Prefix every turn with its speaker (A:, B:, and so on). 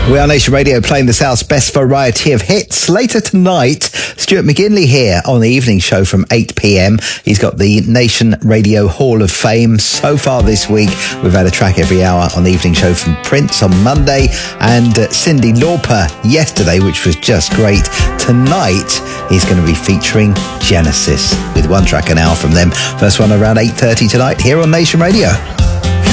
A: We are Nation Radio, playing the South's best variety of hits. Later tonight, Stuart McGinley here on the evening show from 8 p.m. He's got the Nation Radio Hall of Fame. So far this week, we've had a track every hour on the evening show from Prince on Monday and Cyndi Lauper yesterday, which was just great. Tonight, he's going to be featuring Genesis with one track an hour from them. First one around 8:30 tonight here on Nation Radio.